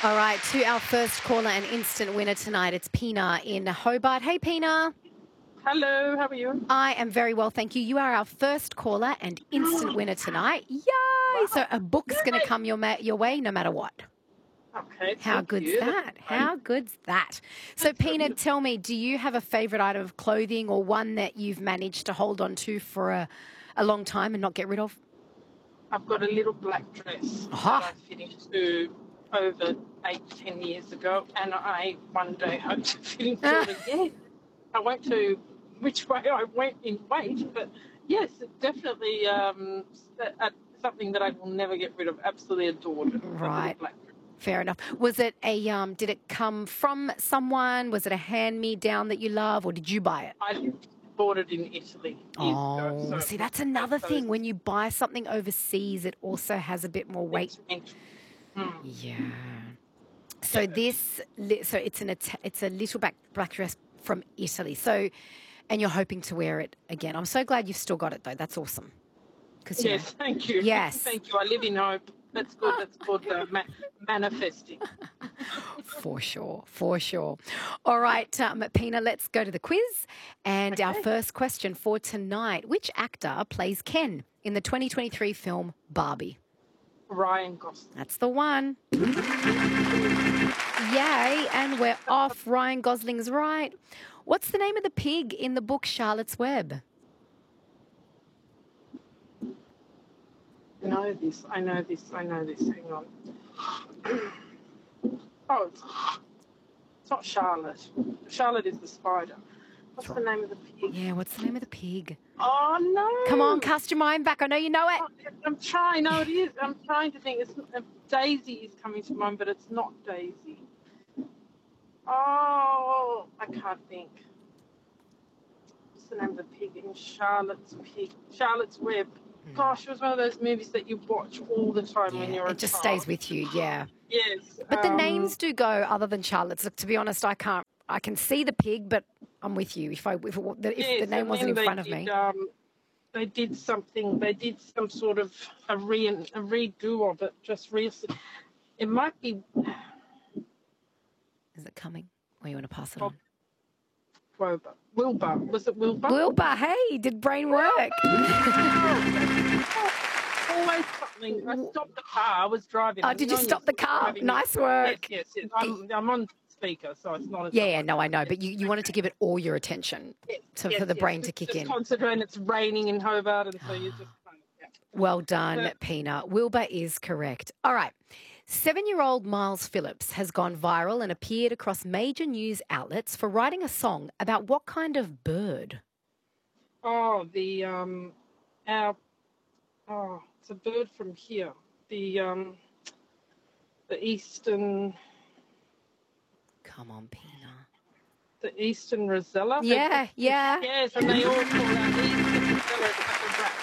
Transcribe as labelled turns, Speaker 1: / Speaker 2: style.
Speaker 1: All right, to our first caller and instant winner tonight, it's Pina in Hobart. Hey, Pina.
Speaker 2: Hello, how are you?
Speaker 1: I am very well, thank you. You are our first caller and instant winner tonight. Yay! So
Speaker 2: Wow.
Speaker 1: a book's going to
Speaker 2: Yay.
Speaker 1: come your way no matter what.
Speaker 2: Okay,
Speaker 1: How
Speaker 2: thank
Speaker 1: good's
Speaker 2: you. That's
Speaker 1: that?
Speaker 2: great.
Speaker 1: How good's that? So,
Speaker 2: That's
Speaker 1: Pina,
Speaker 2: good.
Speaker 1: tell me, do you have a favourite item of clothing or one that you've managed to hold on to for a long time and not get rid of?
Speaker 2: I've got a little black dress that I
Speaker 1: Aha!
Speaker 2: fit into over 8, 10 years ago, and I one day hope to fit into
Speaker 1: Ah,
Speaker 2: it again. I won't tell which way I went in weight, but yes, it definitely something that I will never get rid of. Absolutely adored it. A little
Speaker 1: right.
Speaker 2: black dress.
Speaker 1: Fair enough. Was it did it come from someone? Was it a hand-me-down that you love, or did you buy it?
Speaker 2: I bought it in Italy years ago,
Speaker 1: Oh,
Speaker 2: so
Speaker 1: see, that's another
Speaker 2: so
Speaker 1: thing. When you buy something overseas, it also has a bit more weight.
Speaker 2: sentimental. Mm,
Speaker 1: Yeah. So
Speaker 2: yeah.
Speaker 1: so it's a little black dress from Italy. So, and you're hoping to wear it again. I'm so glad you've still got it though. That's awesome. Because
Speaker 2: Yes, thank you.
Speaker 1: yes,
Speaker 2: Thank you. I live in hope. That's good. That's called manifesting.
Speaker 1: for sure, for sure. All right, Pina, let's go to the quiz. And our
Speaker 2: Okay.
Speaker 1: first question for tonight: which actor plays Ken in the 2023 film Barbie?
Speaker 2: Ryan Gosling.
Speaker 1: That's the one. Yay, and we're off. Ryan Gosling's right. What's the name of the pig in the book Charlotte's Web?
Speaker 2: I know this. I know this. I know this. Hang on. Oh, it's not Charlotte. Charlotte is the spider. What's
Speaker 1: That's
Speaker 2: the
Speaker 1: right.
Speaker 2: name of the pig?
Speaker 1: Yeah, what's the name of the pig?
Speaker 2: Oh,
Speaker 1: Come on,
Speaker 2: no.
Speaker 1: cast your mind back. I know you know it.
Speaker 2: Oh, I'm trying. No, it is. I'm trying to think. Daisy is coming to mind, but it's not Daisy. Oh, I can't think. What's the name of the pig in Charlotte's Web. Gosh, it was one of those movies that you watch all the time when
Speaker 1: Yeah,
Speaker 2: you're a
Speaker 1: it just stays
Speaker 2: child.
Speaker 1: with you. Yeah.
Speaker 2: Yes.
Speaker 1: But the names do go other than Charlotte's. Look, to be honest, I can see the pig, but I'm with you. If the
Speaker 2: Yes,
Speaker 1: name
Speaker 2: and
Speaker 1: wasn't
Speaker 2: then
Speaker 1: in front of me.
Speaker 2: they did something. They did some sort of a redo of it just recently. It might be
Speaker 1: Is it coming? Or you want to pass it
Speaker 2: Bob
Speaker 1: on?
Speaker 2: Wilbur. Was it Wilbur?
Speaker 1: Wilbur, hey, did brain work?
Speaker 2: Always something. I stopped the car. I was driving.
Speaker 1: Oh, did you stop the car? Nice work.
Speaker 2: Yes. I'm on speaker, so it's not as
Speaker 1: Yeah,
Speaker 2: though
Speaker 1: yeah, no, I know. But you wanted to give it all your attention for the brain to kick
Speaker 2: Just
Speaker 1: in.
Speaker 2: concentrating. It's raining in Hobart, and so you just yeah.
Speaker 1: Well done,
Speaker 2: But,
Speaker 1: Pina. Wilbur is correct. All right. 7-year-old Miles Phillips has gone viral and appeared across major news outlets for writing a song about what kind of bird?
Speaker 2: oh, our it's a bird from here. The eastern
Speaker 1: Come on, Pina.
Speaker 2: the eastern rosella.
Speaker 1: Yeah, yeah.
Speaker 2: Yes, and they all call out the eastern rosella. It's like a rat.